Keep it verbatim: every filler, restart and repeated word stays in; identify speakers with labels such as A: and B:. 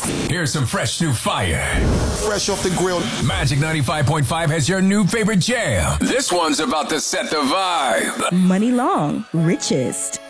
A: Here's some fresh new fire.
B: Fresh off the grill.
A: Magic ninety-five point five has your new favorite jam. This one's about to set the vibe.
C: Money Long, richest.